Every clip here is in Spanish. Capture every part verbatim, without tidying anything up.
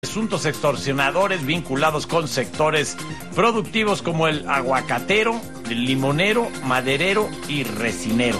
Presuntos extorsionadores vinculados con sectores productivos como el aguacatero, el limonero, maderero y resinero.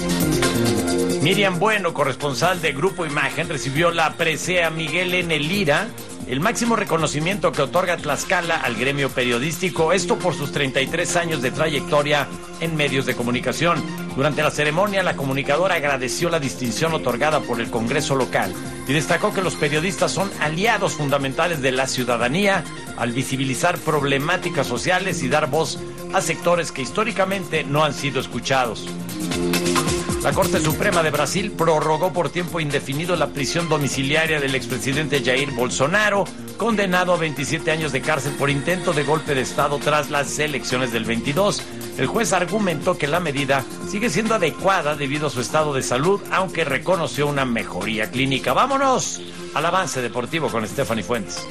Miriam Bueno, corresponsal de Grupo Imagen, recibió la presea Miguel N. Lira, el máximo reconocimiento que otorga Tlaxcala al gremio periodístico, esto por sus treinta y tres años de trayectoria en medios de comunicación. Durante la ceremonia, la comunicadora agradeció la distinción otorgada por el Congreso local y destacó que los periodistas son aliados fundamentales de la ciudadanía al visibilizar problemáticas sociales y dar voz a sectores que históricamente no han sido escuchados. La Corte Suprema de Brasil prorrogó por tiempo indefinido la prisión domiciliaria del expresidente Jair Bolsonaro, condenado a veintisiete años de cárcel por intento de golpe de Estado tras las elecciones del veintidós. El juez argumentó que la medida sigue siendo adecuada debido a su estado de salud, aunque reconoció una mejoría clínica. ¡Vámonos al avance deportivo con Stephanie Fuentes!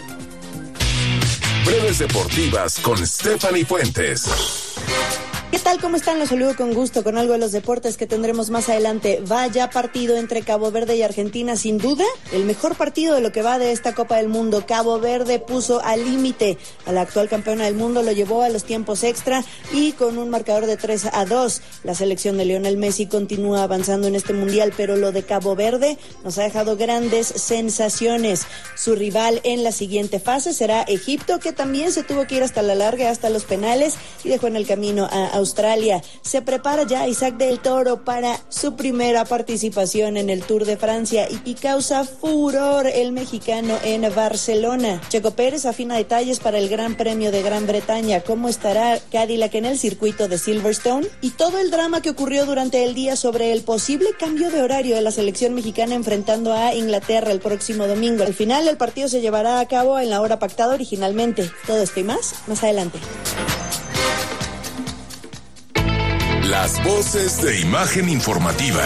Breves deportivas con Stephanie Fuentes. ¿Qué tal? ¿Cómo están? Los saludo con gusto con algo de los deportes que tendremos más adelante. Vaya partido entre Cabo Verde y Argentina, sin duda. El mejor partido de lo que va de esta Copa del Mundo. Cabo Verde puso al límite a la actual campeona del mundo, lo llevó a los tiempos extra y con un marcador de tres a dos. La selección de Lionel Messi continúa avanzando en este mundial, pero lo de Cabo Verde nos ha dejado grandes sensaciones. Su rival en la siguiente fase será Egipto, que también se tuvo que ir hasta la larga, hasta los penales, y dejó en el camino a Australia. Se prepara ya Isaac del Toro para su primera participación en el Tour de Francia y, y causa furor el mexicano en Barcelona. Checo Pérez afina detalles para el Gran Premio de Gran Bretaña, cómo estará Cadillac en el circuito de Silverstone y todo el drama que ocurrió durante el día sobre el posible cambio de horario de la selección mexicana enfrentando a Inglaterra el próximo domingo. Al final el partido se llevará a cabo en la hora pactada originalmente. Todo esto y más, más adelante. Las voces de Imagen Informativa.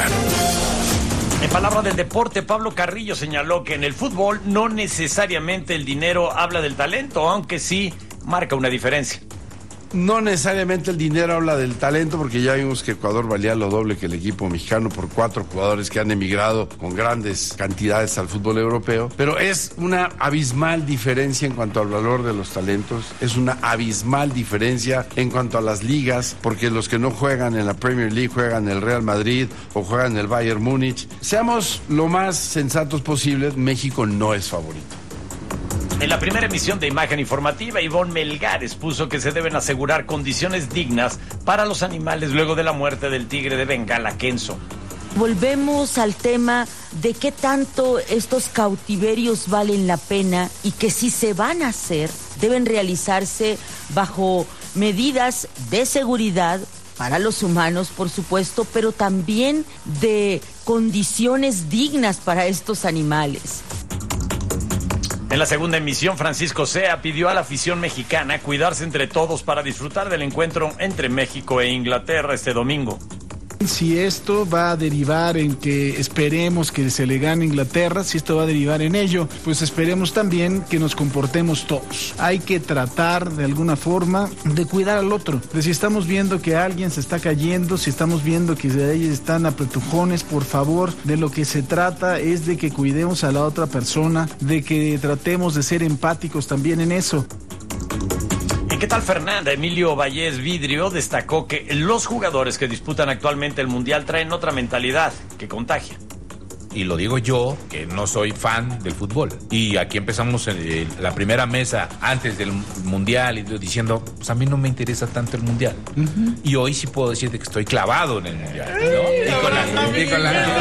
En palabra del deporte, Pablo Carrillo señaló que en el fútbol no necesariamente el dinero habla del talento, aunque sí marca una diferencia. No necesariamente el dinero habla del talento, porque ya vimos que Ecuador valía lo doble que el equipo mexicano por cuatro jugadores que han emigrado con grandes cantidades al fútbol europeo, pero es una abismal diferencia en cuanto al valor de los talentos, es una abismal diferencia en cuanto a las ligas, porque los que no juegan en la Premier League juegan en el Real Madrid o juegan en el Bayern Múnich. Seamos lo más sensatos posibles, México no es favorito. En la primera emisión de Imagen Informativa, Ivonne Melgares puso que se deben asegurar condiciones dignas para los animales luego de la muerte del tigre de Bengala, Kenzo. Volvemos al tema de qué tanto estos cautiverios valen la pena y que si se van a hacer, deben realizarse bajo medidas de seguridad para los humanos, por supuesto, pero también de condiciones dignas para estos animales. En la segunda emisión, Francisco Sea pidió a la afición mexicana cuidarse entre todos para disfrutar del encuentro entre México e Inglaterra este domingo. Si esto va a derivar en que esperemos que se le gane a Inglaterra, si esto va a derivar en ello, pues esperemos también que nos comportemos todos. Hay que tratar de alguna forma de cuidar al otro. De si estamos viendo que alguien se está cayendo, si estamos viendo que de ellos están apretujones, por favor, de lo que se trata es de que cuidemos a la otra persona, de que tratemos de ser empáticos también en eso. ¿Y qué tal, Fernanda? Emilio Vallés Vidrio destacó que los jugadores que disputan actualmente el Mundial traen otra mentalidad que contagia. Y lo digo yo, que no soy fan del fútbol. Y aquí empezamos en la primera mesa antes del Mundial y diciendo, pues a mí no me interesa tanto el Mundial. Uh-huh. Y hoy sí puedo decirte que estoy clavado en el Mundial, ¿no? Y, con la, y, con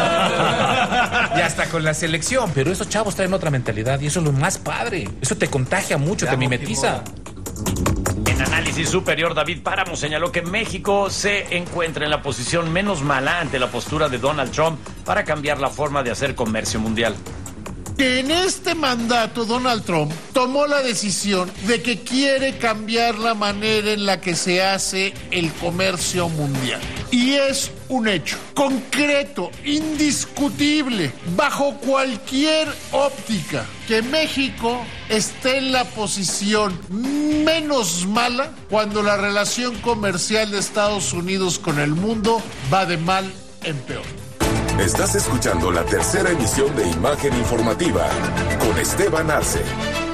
la, y hasta con la selección. Pero esos chavos traen otra mentalidad y eso es lo más padre. Eso te contagia mucho, te, te mimetiza. En análisis superior, David Páramo señaló que México se encuentra en la posición menos mala ante la postura de Donald Trump para cambiar la forma de hacer comercio mundial. Que en este mandato Donald Trump tomó la decisión de que quiere cambiar la manera en la que se hace el comercio mundial. Y es un hecho concreto, indiscutible, bajo cualquier óptica, que México esté en la posición menos mala cuando la relación comercial de Estados Unidos con el mundo va de mal en peor. Estás escuchando la tercera emisión de Imagen Informativa con Esteban Arce.